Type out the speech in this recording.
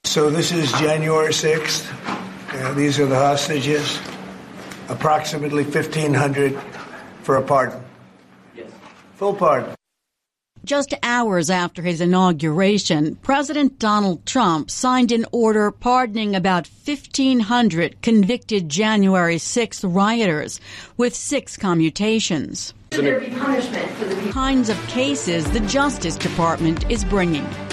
So this is January 6th. These are the hostages. Approximately 1,500 for a pardon. Yes. Full pardon. Just hours after his inauguration, President Donald Trump signed an order pardoning about 1,500 convicted January 6th rioters with 6 commutations. Should there be punishment for the kinds of cases the Justice Department is bringing.